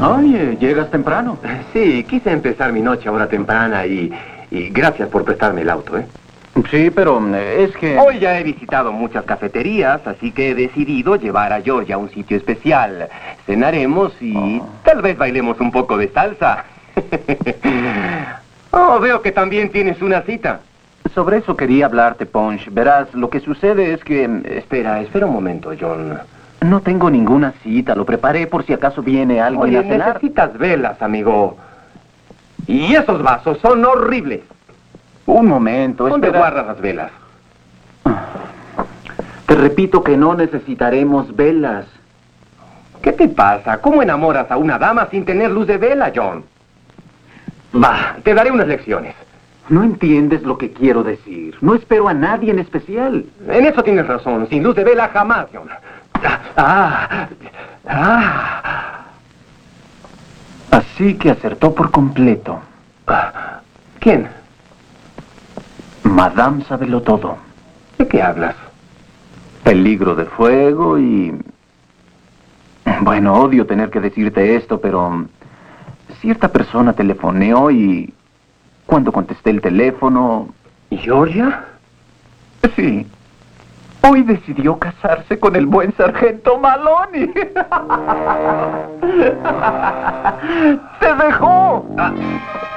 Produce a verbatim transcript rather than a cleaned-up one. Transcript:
Oye, llegas temprano. Sí, quise empezar mi noche ahora temprana y, y gracias por prestarme el auto, ¿eh? Sí, pero eh, es que... Hoy ya he visitado muchas cafeterías, así que he decidido llevar a Georgia a un sitio especial. Cenaremos y Oh. tal vez bailemos un poco de salsa. Oh, veo que también tienes una cita. Sobre eso quería hablarte, Punch. Verás, lo que sucede es que... eh, Espera, espera un momento, John. No tengo ninguna cita. Lo preparé por si acaso viene alguien Oye, a cenar. necesitas velas, amigo. Y esos vasos son horribles. Un momento, ¿Dónde espera. guardas las velas? Te repito que no necesitaremos velas. ¿Qué te pasa? ¿Cómo enamoras a una dama sin tener luz de vela, John? Va, te daré unas lecciones. No entiendes lo que quiero decir. No espero a nadie en especial. En eso tienes razón. Sin luz de vela jamás, John. Ah, ah. Así que acertó por completo. Ah. ¿Quién? Madame Sábelo Todo. ¿De qué hablas? Peligro de fuego y... Bueno, odio tener que decirte esto, pero... Cierta persona telefoneó y... Cuando contesté el teléfono... ¿Georgia? Sí. Hoy decidió casarse con el buen sargento Maloney. ¡Te dejó! Ah.